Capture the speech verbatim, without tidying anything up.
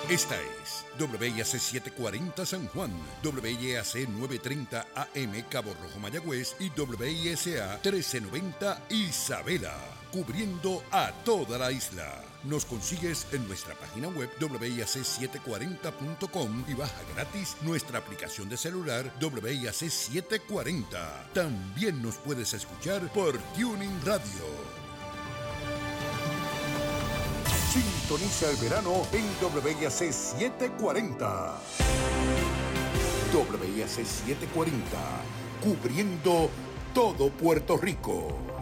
Esta es W I A C setecientos cuarenta San Juan, W I A C novecientos treinta A M Cabo Rojo Mayagüez y W I S A trece noventa Isabela, cubriendo a toda la isla. Nos consigues en nuestra página web W I A C setecientos cuarenta punto com y baja gratis nuestra aplicación de celular W I A C setecientos cuarenta. También nos puedes escuchar por Tuning Radio. Sintoniza el verano en W I A C setecientos cuarenta. W I A C setecientos cuarenta, cubriendo todo Puerto Rico.